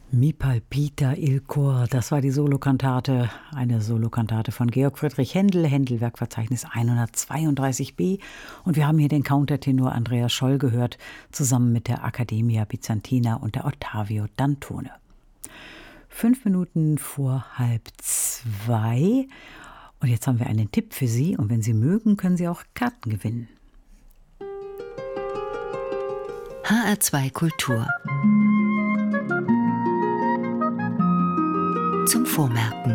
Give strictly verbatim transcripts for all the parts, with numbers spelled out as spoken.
Mi palpita il cor, das war die Solokantate, eine Solokantate von Georg Friedrich Händel, Händel-Werkverzeichnis hundertzweiunddreißig b. Und wir haben hier den Countertenor Andreas Scholl gehört, zusammen mit der Accademia Byzantina und der Ottavio Dantone. Fünf Minuten vor halb zwei. Und jetzt haben wir einen Tipp für Sie. Und wenn Sie mögen, können Sie auch Karten gewinnen. H R zwei Kultur. Zum Vormerken.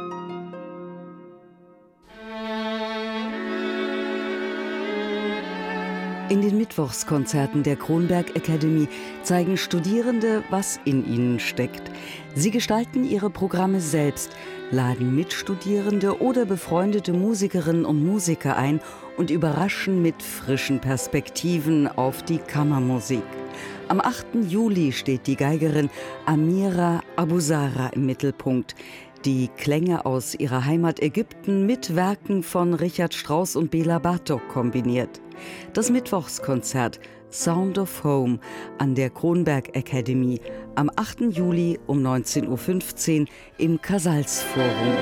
In den Mittwochskonzerten der Kronberg Academy zeigen Studierende, was in ihnen steckt. Sie gestalten ihre Programme selbst, laden Mitstudierende oder befreundete Musikerinnen und Musiker ein und überraschen mit frischen Perspektiven auf die Kammermusik. Am achten Juli steht die Geigerin Amira Abusara im Mittelpunkt, die Klänge aus ihrer Heimat Ägypten mit Werken von Richard Strauss und Bela Bartok kombiniert. Das Mittwochskonzert Sound of Home an der Kronberg Academy am achten Juli um neunzehn Uhr fünfzehn im Casals-Forum.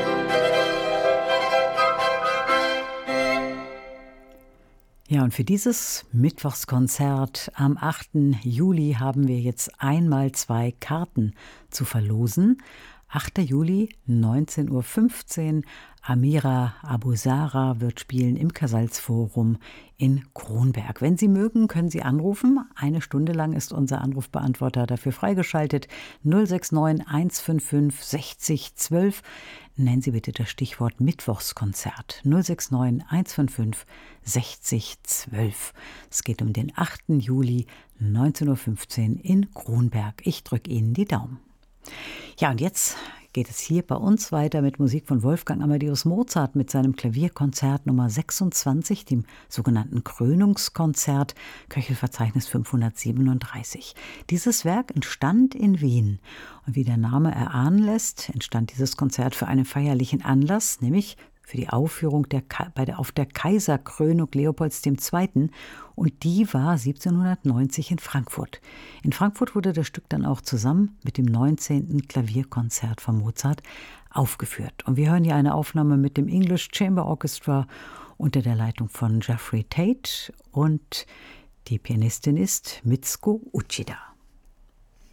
Ja, und für dieses Mittwochskonzert am achten Juli haben wir jetzt einmal zwei Karten zu verlosen. achter Juli, neunzehn Uhr fünfzehn, Amira Abusara wird spielen im Casals-Forum in Kronberg. Wenn Sie mögen, können Sie anrufen. Eine Stunde lang ist unser Anrufbeantworter dafür freigeschaltet. null sechs neun eins fünf fünf sechzig zwölf. Nennen Sie bitte das Stichwort Mittwochskonzert. null sechs neun eins fünf fünf sechzig zwölf. Es geht um den achten Juli, neunzehn Uhr fünfzehn in Kronberg. Ich drücke Ihnen die Daumen. Ja, und jetzt geht es hier bei uns weiter mit Musik von Wolfgang Amadeus Mozart mit seinem Klavierkonzert Nummer sechsundzwanzig, dem sogenannten Krönungskonzert, Köchelverzeichnis fünfhundertsiebenunddreißig. Dieses Werk entstand in Wien. Und wie der Name erahnen lässt, entstand dieses Konzert für einen feierlichen Anlass, nämlich für die Aufführung der, bei der, auf der Kaiserkrönung Leopolds der Zweite. Und die war siebzehnhundertneunzig in Frankfurt. In Frankfurt wurde das Stück dann auch zusammen mit dem neunzehnten Klavierkonzert von Mozart aufgeführt. Und wir hören hier eine Aufnahme mit dem English Chamber Orchestra unter der Leitung von Jeffrey Tate. Und die Pianistin ist Mitsuko Uchida.